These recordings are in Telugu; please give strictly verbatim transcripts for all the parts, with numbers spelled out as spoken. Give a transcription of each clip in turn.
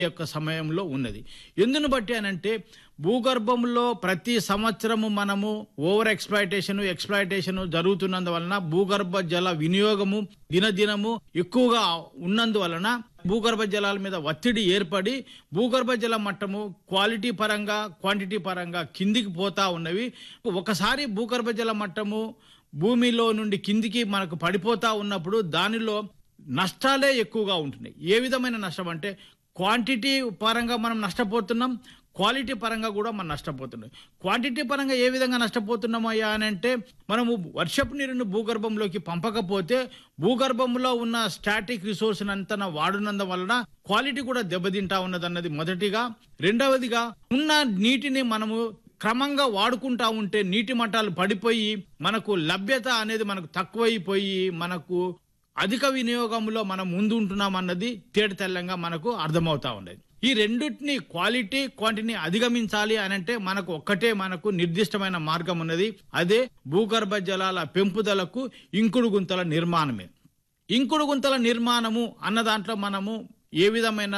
యొక్క సమయంలో ఉన్నది. ఎందును బట్టి అనంటే భూగర్భంలో ప్రతి సంవత్సరము మనము ఓవర్ ఎక్స్‌ప్లాయిటేషన్ ఎక్స్‌ప్లాయిటేషన్ జరుగుతున్నందువలన భూగర్భ జల వినియోగము దినదినము ఎక్కువగా ఉన్నందువలన భూగర్భ జలాల మీద ఒత్తిడి ఏర్పడి భూగర్భ జల మట్టము క్వాలిటీ పరంగా క్వాంటిటీ పరంగా కిందికి పోతా ఉన్నవి. ఒకసారి భూగర్భ జల మట్టము భూమిలో నుండి కిందికి మనకు పడిపోతా ఉన్నప్పుడు దానిలో నష్టాలే ఎక్కువగా ఉంటున్నాయి. ఏ విధమైన నష్టం అంటే క్వాంటిటీ పరంగా మనం నష్టపోతున్నాం, క్వాలిటీ పరంగా కూడా మనం నష్టపోతున్నాం. క్వాంటిటీ పరంగా ఏ విధంగా నష్టపోతున్నామయ్యా అని అంటే మనము వర్షపు నీరుని భూగర్భంలోకి పంపకపోతే భూగర్భంలో ఉన్న స్టాటిక్ రిసోర్స్ అంతా వాడునందు వలన క్వాలిటీ కూడా దెబ్బతింటా ఉన్నదన్నది మొదటిగా. రెండవదిగా ఉన్న నీటిని మనము క్రమంగా వాడుకుంటా ఉంటే నీటి మట్టాలు పడిపోయి మనకు లభ్యత అనేది మనకు తక్కువైపోయి మనకు అధిక వినియోగంలో మనం ముందు ఉంటున్నాం అన్నది తేట తెల్లంగా మనకు అర్థమవుతా ఉండేది. ఈ రెండింటిని క్వాలిటీ క్వాంటిటీని అధిగమించాలి అని అంటే మనకు ఒక్కటే మనకు నిర్దిష్టమైన మార్గం ఉన్నది. అదే భూగర్భ జలాల పెంపుదలకు ఇంకుడు గుంతల నిర్మాణమే. ఇంకుడు గుంతల నిర్మాణము అన్న దాంట్లో మనము ఏ విధమైన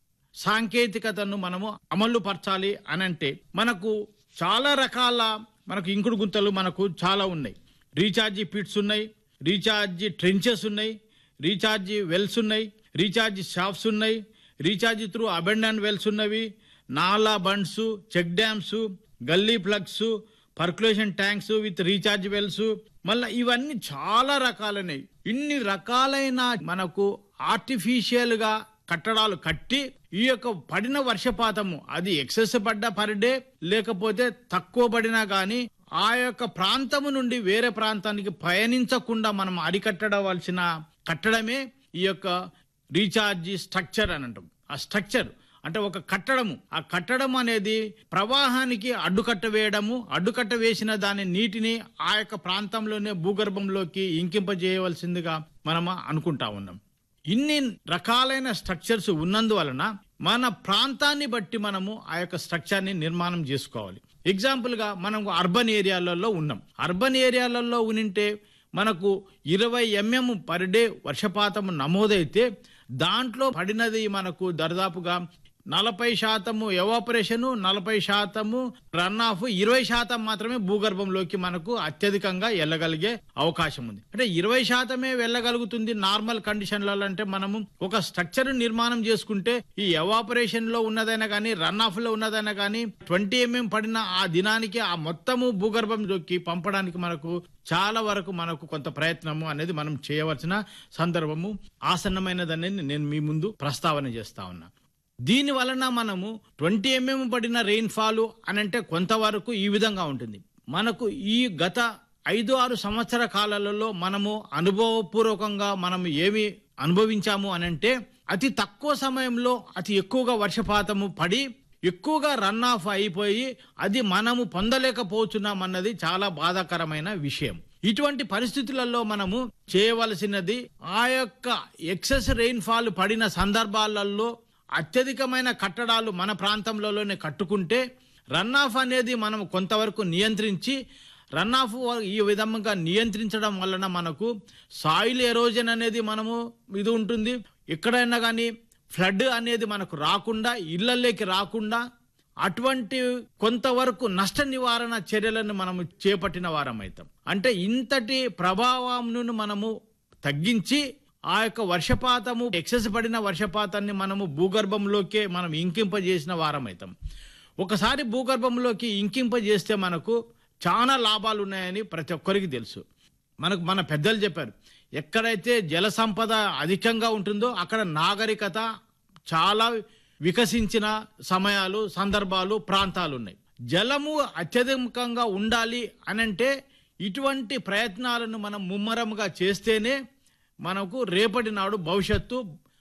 సాంకేతికతను మనము అమలు పరచాలి అని అంటే మనకు చాలా రకాల మనకు ఇంకుడు గుంతలు మనకు చాలా ఉన్నాయి. రీఛార్జీ పిట్స్ ఉన్నాయి, రీఛార్జీ ట్రెంచెస్ ఉన్నాయి, రీఛార్జీ వెల్స్ ఉన్నాయి, రీఛార్జీ షాఫ్ట్స్ ఉన్నాయి, రీఛార్జీ త్రూ అబెండన్ వెల్స్ ఉన్నవి, నాలా బండ్స్, చెక్ డ్యామ్స్, గల్లీ plugs, percolation tanks with recharge wells, మళ్ళీ ఇవన్నీ చాలా రకాలైనవి. ఇన్ని రకాలైన మనకు ఆర్టిఫిషియల్ గా కట్టడాలు కట్టి ఈ యొక్క పడిన వర్షపాతము అది ఎక్సెస్ పడ్డ పర్ డే లేకపోతే తక్కువ పడినా గానీ ఆ యొక్క ప్రాంతము నుండి వేరే ప్రాంతానికి పయనించకుండా మనం అరికట్టవలసిన కట్టడమే ఈ యొక్క రీఛార్జీ స్ట్రక్చర్ అని అంటాం. ఆ స్ట్రక్చర్ అంటే ఒక కట్టడము, ఆ కట్టడం అనేది ప్రవాహానికి అడ్డుకట్ట వేయడము, అడ్డుకట్ట వేసిన దాని నీటిని ఆ యొక్క ప్రాంతంలోనే భూగర్భంలోకి ఇంకింపజేయవలసిందిగా మనం అనుకుంటా ఉన్నాం. ఇన్ని రకాలైన స్ట్రక్చర్స్ ఉన్నందువలన మన ప్రాంతాన్ని బట్టి మనము ఆ యొక్క స్ట్రక్చర్ ని నిర్మాణం చేసుకోవాలి. ఎగ్జాంపుల్ గా మనం అర్బన్ ఏరియాలలో ఉన్నాం. అర్బన్ ఏరియాలలో ఉనింటే మనకు ఇరవై ఎంఎం పర్ డే వర్షపాతం నమోదైతే దాంట్లో పడినది మనకు దరిదాపుగా నలభై శాతము ఎవాపరేషన్, నలభై శాతము రన్ ఆఫ్, ఇరవై శాతం మాత్రమే భూగర్భంలోకి మనకు అత్యధికంగా వెళ్ళగలిగే అవకాశం ఉంది. అంటే ఇరవై శాతమే వెళ్ళగలుగుతుంది నార్మల్ కండిషన్లలో. అంటే మనము ఒక స్ట్రక్చర్ నిర్మాణం చేసుకుంటే ఈ ఎవాపరేషన్ లో ఉన్నదైనా కానీ రన్ ఆఫ్ లో ఉన్నదైనా కానీ ట్వంటీ ఎంఎం పడిన ఆ దినానికి ఆ మొత్తము భూగర్భంలోకి పంపడానికి మనకు చాలా వరకు మనకు కొంత ప్రయత్నము అనేది మనం చేయవలసిన సందర్భము ఆసన్నమైనదనేది నేను మీ ముందు ప్రస్తావన చేస్తా ఉన్నా. దీని వలన మనము ట్వంటీ ఎంఎం పడిన రెయిన్ ఫాల్ అని అంటే కొంతవరకు ఈ విధంగా ఉంటుంది. మనకు ఈ గత ఐదు ఆరు సంవత్సర కాలాలలో మనము అనుభవపూర్వకంగా మనము ఏమి అనుభవించాము అని అంటే అతి తక్కువ సమయంలో అతి ఎక్కువగా వర్షపాతము పడి ఎక్కువగా రన్ ఆఫ్ అయిపోయి అది మనము పొందలేకపోతున్నాం అన్నది చాలా బాధాకరమైన విషయం. ఇటువంటి పరిస్థితులలో మనము చేయవలసినది ఆ యొక్క ఎక్సెస్ రెయిన్ ఫాల్ పడిన సందర్భాలలో అత్యధికమైన కట్టడాలు మన ప్రాంతంలోనే కట్టుకుంటే రన్ ఆఫ్ అనేది మనం కొంతవరకు నియంత్రించి, రన్ ఆఫ్ ఈ విధంగా నియంత్రించడం వలన మనకు సాయిల్ ఎరోజన్ అనేది మనము ఇది ఉంటుంది. ఎక్కడైనా కానీ ఫ్లడ్ అనేది మనకు రాకుండా, ఇళ్లలోకి రాకుండా అటువంటి కొంతవరకు నష్ట నివారణ చర్యలను మనము చేపట్టిన వారం అవుతాం. అంటే ఇంతటి ప్రభావంను మనము తగ్గించి ఆ యొక్క వర్షపాతము ఎక్సెస్ పడిన వర్షపాతాన్ని మనము భూగర్భంలోకే మనం ఇంకింపజేసిన వారం అవుతాం. ఒకసారి భూగర్భంలోకి ఇంకింపజేస్తే మనకు చాలా లాభాలు ఉన్నాయని ప్రతి ఒక్కరికి తెలుసు. మనకు మన పెద్దలు చెప్పారు, ఎక్కడైతే జల సంపద అధికంగా ఉంటుందో అక్కడ నాగరికత చాలా వికసించిన సమయాలు, సందర్భాలు, ప్రాంతాలు ఉన్నాయి. జలము అత్యధికంగా ఉండాలి అనంటే ఇటువంటి ప్రయత్నాలను మనం ముమ్మరంగా చేస్తేనే మనకు రేపటి నాడు భవిష్యత్తు,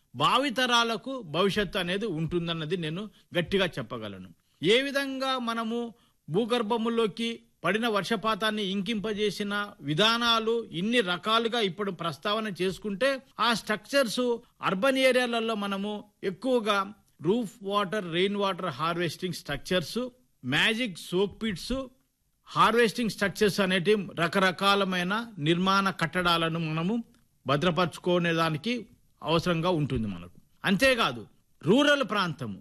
భావితరాలకు భవిష్యత్తు అనేది ఉంటుందన్నది నేను గట్టిగా చెప్పగలను. ఏ విధంగా మనము భూగర్భములోకి పడిన వర్షపాతాన్ని ఇంకింపజేసిన విధానాలు ఇన్ని రకాలుగా ఇప్పుడు ప్రస్తావన చేసుకుంటే ఆ స్ట్రక్చర్స్ అర్బన్ ఏరియాలలో మనము ఎక్కువగా roof water, rain water harvesting structures, magic soak pits, harvesting structures అనేటి రకరకాలమైన నిర్మాణ కట్టడాలను మనము భద్రపరచుకునే దానికి అవసరంగా ఉంటుంది మనకు. అంతేకాదు రూరల్ ప్రాంతము